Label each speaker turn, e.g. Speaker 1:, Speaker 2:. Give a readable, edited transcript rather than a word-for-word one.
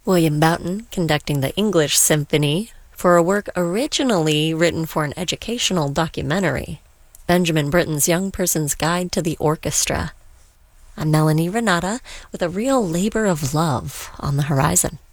Speaker 1: William Boughton conducting the English Symphony for a work originally written for an educational documentary, Benjamin Britten's Young Person's Guide to the Orchestra. I'm Melanie Renata with a real labor of love on the horizon.